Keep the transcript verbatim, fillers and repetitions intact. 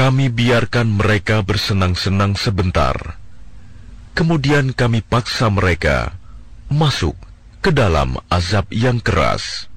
Kami biarkan mereka bersenang-senang sebentar. Kemudian kami paksa mereka masuk ke dalam azab yang keras.